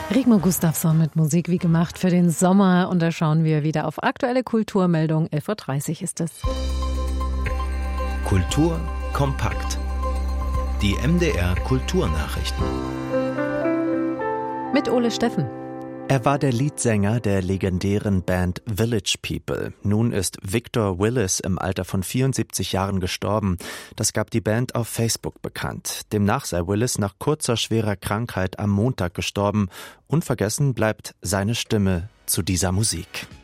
Rigmor Gustafsson mit Musik wie gemacht für den Sommer. Und da schauen wir wieder auf aktuelle Kulturmeldungen. 11.30 Uhr ist es. Kultur kompakt. Die MDR Kulturnachrichten. Mit Ole Steffen. Er war der Leadsänger der legendären Band Village People. Nun ist Victor Willis im Alter von 74 Jahren gestorben. Das gab die Band auf Facebook bekannt. Demnach sei Willis nach kurzer, schwerer Krankheit am Montag gestorben. Unvergessen bleibt seine Stimme zu dieser Musik.